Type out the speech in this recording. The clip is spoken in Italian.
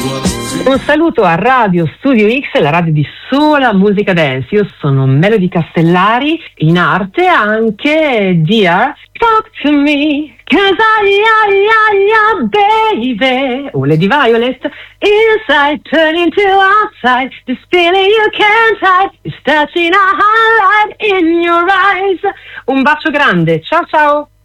Un saluto a Radio Studio X, la radio di sola musica dance. Io sono Melody Castellari, in arte anche Dear Talk to Me, 'cause baby, o Lady Violet, inside turning to outside, this feeling you can't hide, is touching a highlight in your eyes. Un bacio grande, ciao ciao!